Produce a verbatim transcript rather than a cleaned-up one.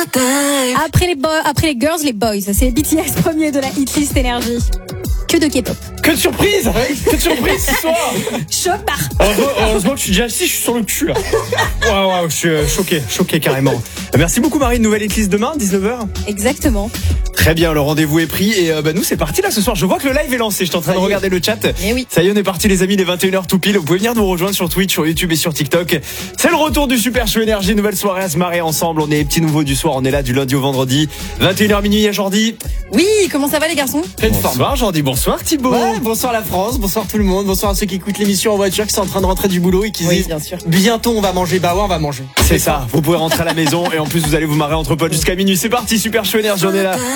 Après les, bo- après les girls, les boys. C'est B T S premier de la hitlist énergie. Que de K-pop. Que de surprise Que de surprise ce soir. Choc par. Heureusement, heureusement que je suis déjà assis, je suis sur le cul là. Waouh, waouh, je suis euh, choqué, choqué carrément. Merci beaucoup Marine, nouvelle hitlist demain, dix-neuf heures. Exactement. Très bien, le rendez-vous est pris et euh, bah, nous c'est parti là ce soir. Je vois que le live est lancé, je suis en train de regarder le chat. Eh oui. Ça y est, on est parti les amis, les vingt et une heures tout pile. Vous pouvez venir nous rejoindre sur Twitch, sur YouTube et sur TikTok. C'est le retour du Super Show Énergie, nouvelle soirée à se marrer ensemble. On est les petits nouveaux du soir, on est là du lundi au vendredi. vingt et une heures minuit, il y a Jordi. Oui, comment ça va les garçons? Bonsoir Jordi, bonsoir Thibaut. Ouais, bonsoir la France, bonsoir tout le monde, bonsoir à ceux qui écoutent l'émission en voiture, qui sont en train de rentrer du boulot et qui Oui, disent bien sûr. bientôt on va manger. Bah ouais, on va manger. C'est ça, vous pouvez rentrer à la maison et en plus vous allez vous marrer entre potes jusqu'à minuit. C'est parti, Super Show Énergie, on est là.